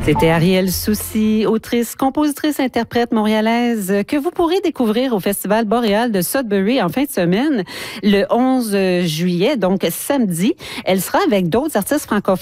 C'était Ariel Soucy, autrice, compositrice, interprète montréalaise que vous pourrez découvrir au Festival boréal de Sudbury en fin de semaine, le 11 juillet, donc samedi. Elle sera avec d'autres artistes francophones